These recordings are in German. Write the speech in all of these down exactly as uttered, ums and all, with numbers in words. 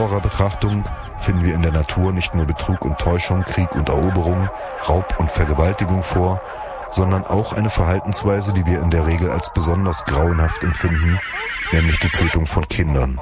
genauerer Betrachtung finden wir in der Natur nicht nur Betrug und Täuschung, Krieg und Eroberung, Raub und Vergewaltigung vor, sondern auch eine Verhaltensweise, die wir in der Regel als besonders grauenhaft empfinden, nämlich die Tötung von Kindern.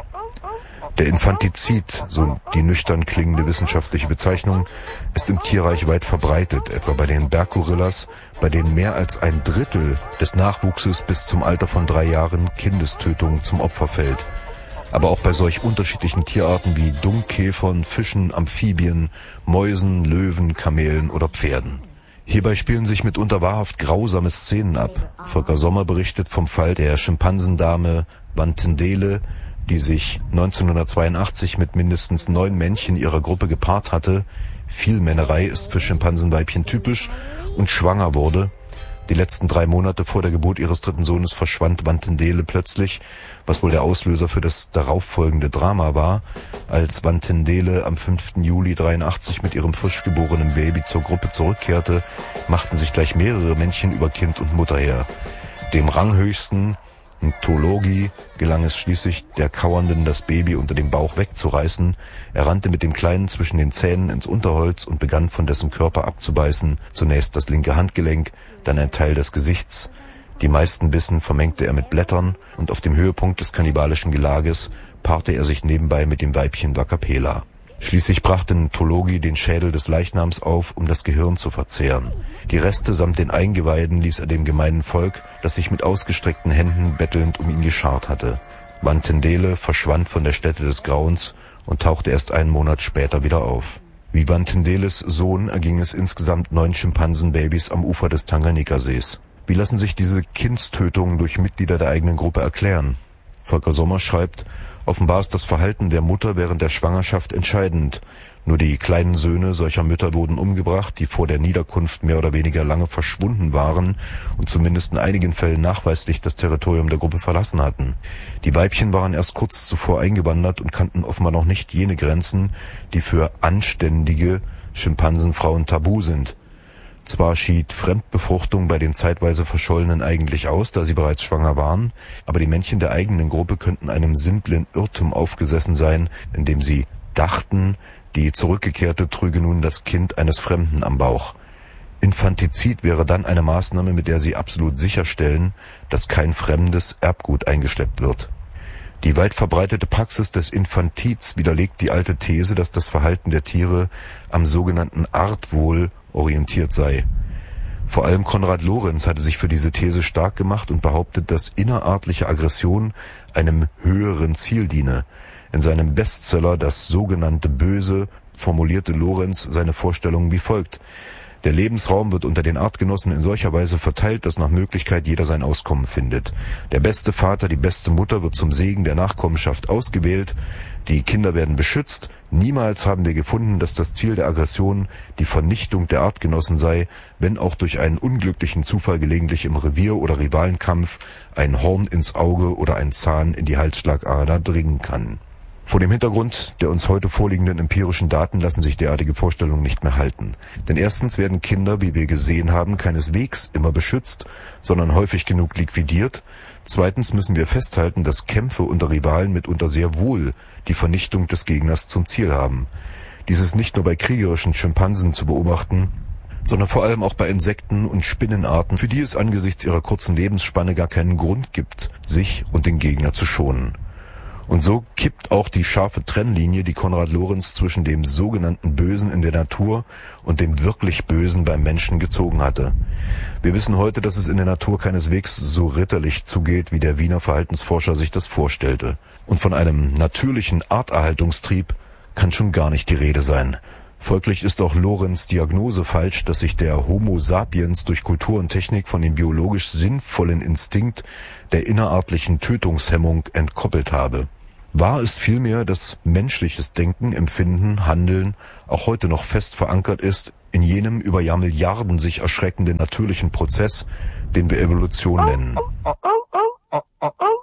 Der Infantizid, so die nüchtern klingende wissenschaftliche Bezeichnung, ist im Tierreich weit verbreitet, etwa bei den Berggorillas, bei denen mehr als ein Drittel des Nachwuchses bis zum Alter von drei Jahren Kindestötung zum Opfer fällt. Aber auch bei solch unterschiedlichen Tierarten wie Dung-Käfern, Fischen, Amphibien, Mäusen, Löwen, Kamelen oder Pferden. Hierbei spielen sich mitunter wahrhaft grausame Szenen ab. Volker Sommer berichtet vom Fall der Schimpansendame Wantendele, die sich neunzehnhundertzweiundachtzig mit mindestens neun Männchen ihrer Gruppe gepaart hatte, Vielmännerei ist für Schimpansenweibchen typisch, und schwanger wurde. Die letzten drei Monate vor der Geburt ihres dritten Sohnes verschwand Wantendele plötzlich, was wohl der Auslöser für das darauffolgende Drama war. Als Wantendele am fünften Juli dreiundachtzig mit ihrem frisch geborenen Baby zur Gruppe zurückkehrte, machten sich gleich mehrere Männchen über Kind und Mutter her. Dem Ranghöchsten, Ntologi, gelang es schließlich, der Kauernden das Baby unter dem Bauch wegzureißen. Er rannte mit dem Kleinen zwischen den Zähnen ins Unterholz und begann von dessen Körper abzubeißen, zunächst das linke Handgelenk, dann ein Teil des Gesichts. Die meisten Bissen vermengte er mit Blättern, und auf dem Höhepunkt des kannibalischen Gelages paarte er sich nebenbei mit dem Weibchen Wakapela. Schließlich brachte Ntologi den Schädel des Leichnams auf, um das Gehirn zu verzehren. Die Reste samt den Eingeweiden ließ er dem gemeinen Volk, das sich mit ausgestreckten Händen bettelnd um ihn geschart hatte. Wantendele verschwand von der Stätte des Grauens und tauchte erst einen Monat später wieder auf. Wie Wantendeles Sohn erging es insgesamt neun Schimpansenbabys am Ufer des Tanganjika-Sees. Wie lassen sich diese Kindstötungen durch Mitglieder der eigenen Gruppe erklären? Volker Sommer schreibt, offenbar ist das Verhalten der Mutter während der Schwangerschaft entscheidend. Nur die kleinen Söhne solcher Mütter wurden umgebracht, die vor der Niederkunft mehr oder weniger lange verschwunden waren und zumindest in einigen Fällen nachweislich das Territorium der Gruppe verlassen hatten. Die Weibchen waren erst kurz zuvor eingewandert und kannten offenbar noch nicht jene Grenzen, die für anständige Schimpansenfrauen tabu sind. Zwar schied Fremdbefruchtung bei den zeitweise Verschollenen eigentlich aus, da sie bereits schwanger waren, aber die Männchen der eigenen Gruppe könnten einem simplen Irrtum aufgesessen sein, indem sie dachten, die Zurückgekehrte trüge nun das Kind eines Fremden am Bauch. Infantizid wäre dann eine Maßnahme, mit der sie absolut sicherstellen, dass kein fremdes Erbgut eingeschleppt wird. Die weit verbreitete Praxis des Infantids widerlegt die alte These, dass das Verhalten der Tiere am sogenannten Artwohl orientiert sei. Vor allem Konrad Lorenz hatte sich für diese These stark gemacht und behauptet, dass innerartliche Aggression einem höheren Ziel diene. In seinem Bestseller »Das sogenannte Böse« formulierte Lorenz seine Vorstellungen wie folgt: Der Lebensraum wird unter den Artgenossen in solcher Weise verteilt, dass nach Möglichkeit jeder sein Auskommen findet. Der beste Vater, die beste Mutter wird zum Segen der Nachkommenschaft ausgewählt. Die Kinder werden beschützt. Niemals haben wir gefunden, dass das Ziel der Aggression die Vernichtung der Artgenossen sei, wenn auch durch einen unglücklichen Zufall gelegentlich im Revier- oder Rivalenkampf ein Horn ins Auge oder ein Zahn in die Halsschlagader dringen kann. Vor dem Hintergrund der uns heute vorliegenden empirischen Daten lassen sich derartige Vorstellungen nicht mehr halten. Denn erstens werden Kinder, wie wir gesehen haben, keineswegs immer beschützt, sondern häufig genug liquidiert. Zweitens müssen wir festhalten, dass Kämpfe unter Rivalen mitunter sehr wohl die Vernichtung des Gegners zum Ziel haben. Dies ist nicht nur bei kriegerischen Schimpansen zu beobachten, sondern vor allem auch bei Insekten und Spinnenarten, für die es angesichts ihrer kurzen Lebensspanne gar keinen Grund gibt, sich und den Gegner zu schonen. Und so kippt auch die scharfe Trennlinie, die Konrad Lorenz zwischen dem sogenannten Bösen in der Natur und dem wirklich Bösen beim Menschen gezogen hatte. Wir wissen heute, dass es in der Natur keineswegs so ritterlich zugeht, wie der Wiener Verhaltensforscher sich das vorstellte. Und von einem natürlichen Arterhaltungstrieb kann schon gar nicht die Rede sein. Folglich ist auch Lorenz' Diagnose falsch, dass sich der Homo sapiens durch Kultur und Technik von dem biologisch sinnvollen Instinkt der innerartlichen Tötungshemmung entkoppelt habe. Wahr ist vielmehr, dass menschliches Denken, Empfinden, Handeln auch heute noch fest verankert ist in jenem über Jahrmilliarden sich erschreckenden natürlichen Prozess, den wir Evolution nennen.